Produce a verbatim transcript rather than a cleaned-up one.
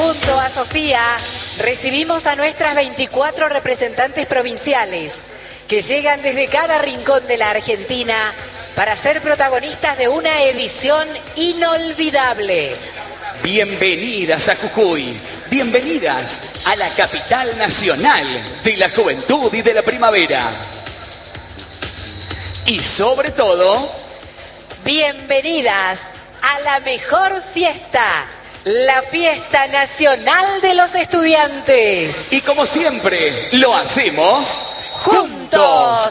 Junto a Sofía, recibimos a nuestras veinticuatro representantes provinciales que llegan desde cada rincón de la Argentina para ser protagonistas de una edición inolvidable. Bienvenidas a Jujuy, bienvenidas a la capital nacional de la juventud y de la primavera. Y sobre todo, bienvenidas a la mejor fiesta, la Fiesta Nacional de los Estudiantes. Y como siempre, lo hacemos juntos.